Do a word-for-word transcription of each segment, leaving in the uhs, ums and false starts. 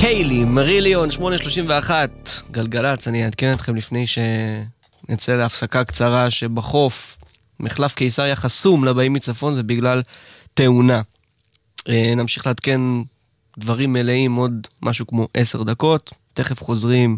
קיילי, מריליון, שמונה שלושים ואחת, גלגלץ. אני אעדכן אתכם לפני שנצא להפסקה קצרה שבחוף מחלף קיסריה חסום לבאים מצפון, זה בגלל תאונה. נמשיך לעדכן דברים מלאים עוד משהו כמו עשר דקות, תכף חוזרים.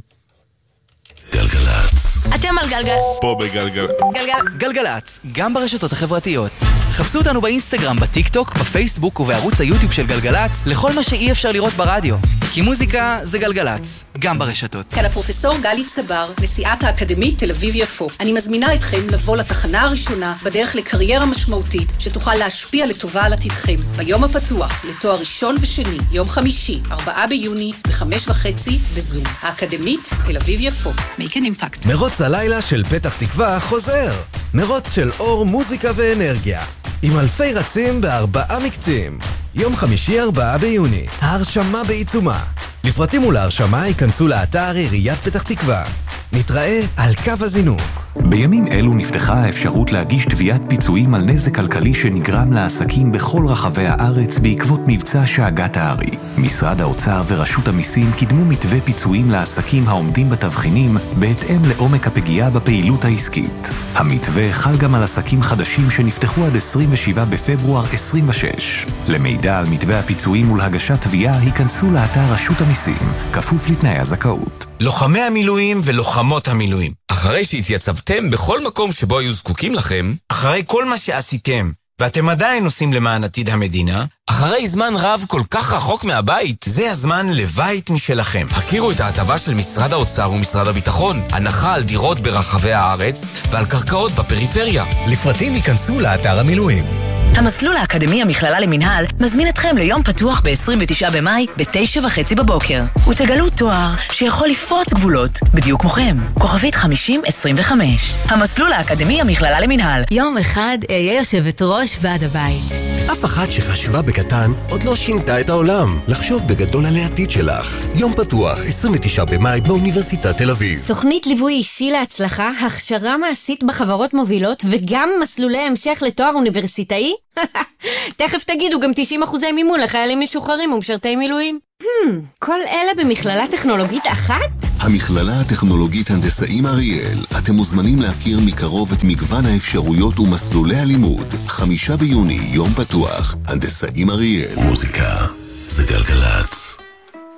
גלגלץ. אתם על גלגל. פה בגלגל. גלגל. גלגלץ, גם ברשתות החברתיות. חפשו אותנו באינסטגרם, בטיק טוק, בפייסבוק ובערוץ היוטיוב של גלגלץ, לכל מה שאי אפשר לראות ברדיו. כי מוזיקה זה גלגלץ, גם ברשתות. כאן הפרופסור גלי צבר, נשיאת האקדמית תל אביב יפו. אני מזמינה אתכם לבוא לתחנה הראשונה בדרך לקריירה משמעותית שתוכל להשפיע לטובה על עתידכם. ביום הפתוח לתואר ראשון ושני, יום חמישי, ארבעה ביוני, בחמש וחצי, בזום. האקדמית תל אביב יפו. Make an impact. מרוץ הלילה של פתח תקווה חוזר. מרוץ של אור, מוזיקה ואנרגיה. עם אלפי רצים בארבעה מקצים. יום חמישי ארבעה ביוני. ההרשמה בעיצומה. לפרטים ולהרשמה ייכנסו לאתר עיריית פתח תקווה. נתראה על קו הזינוק. בימים אלו נפתחה האפשרות להגיש תביעת פיצויים על נזק כלכלי שנגרם לעסקים בכל רחבי הארץ בעקבות מבצע שאגת הארי. משרד האוצר ורשות המיסים קידמו מתווה פיצויים לעסקים העומדים בתבחינים בהתאם לעומק הפגיעה בפעילות העסקית. המתווה חל גם על עסקים חדשים שנפתחו עד עשרים ושבעה בפברואר עשרים ושש. למידע על מתווה הפיצויים ולהגשת תביעה היכנסו לאתר רשות המיסים, כפוף לתנאי הזכאות. לוחמי המילואים ולוחמות המילואים, אחרי שהתייצבתם בכל מקום שבו היו זקוקים לכם, אחרי כל מה שעשיתם, ואתם עדיין עושים למען עתיד המדינה, אחרי זמן רב כל כך רחוק מהבית, זה הזמן לבית משלכם. הכירו את ההטבה של משרד האוצר ומשרד הביטחון, הנחה על דירות ברחבי הארץ ועל קרקעות בפריפריה. לפרטים ייכנסו לאתר המילואים. המסלול האקדמי המכללה למנהל מזמין אתכם ליום פתוח ב-עשרים ותשעה במאי ב-תשע וחצי בבוקר. ותגלו תואר שיכול לפרוץ גבולות, בדיוק כמוכם. כוכבית חמישים עשרים וחמש. המסלול האקדמי המכללה למנהל. יום אחד אהיה יושבת ראש ועד הבית. אף אחת שחשבה בקטן עוד לא שינתה את העולם. לחשוב בגדול על העתיד שלך. יום פתוח, עשרים ותשעה במאי באוניברסיטת תל אביב. תוכנית ליווי אישי להצלחה, הכשרה מעשית בחברות מובילות וגם מסלולי המשך לתואר אוניברסיטאי? תכף תגידו גם תשעים אחוזי מימון לחיילים משוחררים ומשרתי מילואים. Hmm, כל אלה במכללה טכנולוגית אחת? המכללה הטכנולוגית הנדסאים אריאל. אתם מוזמנים להכיר מקרוב את מגוון האפשרויות ומסלולי הלימוד. חמישה ביוני, יום פתוח, הנדסאים אריאל. מוזיקה זה גלגלץ.